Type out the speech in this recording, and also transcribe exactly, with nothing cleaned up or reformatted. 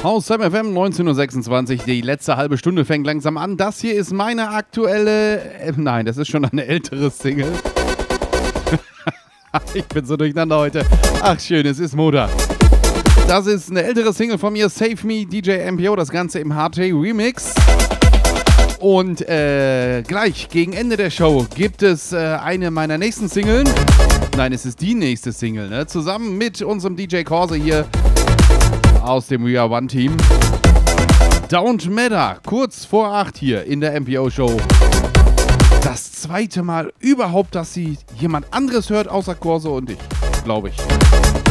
Aus Sam F M neunzehn Uhr sechsundzwanzig, die letzte halbe Stunde fängt langsam an. Das hier ist meine aktuelle, äh, nein, das ist schon eine ältere Single. Ich bin so durcheinander heute. Ach schön, es ist Moda. Das ist eine ältere Single von mir, Save Me, D J M P O, das Ganze im H J Remix. Und äh, gleich gegen Ende der Show gibt es äh, eine meiner nächsten Singles. Nein, es ist die nächste Single, ne? Zusammen mit unserem D J Corse hier aus dem We Are One Team. Don't Matter, kurz vor acht hier in der M P O Show. Das zweite Mal überhaupt, dass sie jemand anderes hört, außer Corse und ich, glaube ich.